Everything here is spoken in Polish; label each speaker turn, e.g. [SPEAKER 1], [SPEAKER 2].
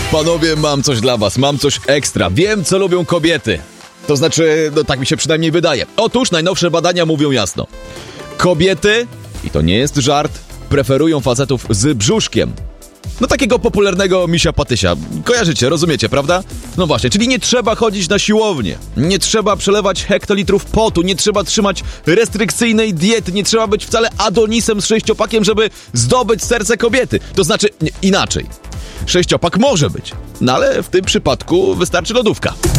[SPEAKER 1] Panowie, mam coś dla was, mam coś ekstra. Wiem, co lubią kobiety. To znaczy, no tak mi się przynajmniej wydaje. Otóż najnowsze badania mówią jasno. Kobiety, i to nie jest żart, preferują facetów z brzuszkiem. No takiego popularnego misia patysia. Kojarzycie, rozumiecie, prawda? No właśnie, czyli nie trzeba chodzić na siłownię. Nie trzeba przelewać hektolitrów potu, nie trzeba trzymać restrykcyjnej diety, nie trzeba być wcale Adonisem z sześciopakiem, żeby zdobyć serce kobiety. To znaczy, inaczej. Sześciopak może być, no ale w tym przypadku wystarczy lodówka.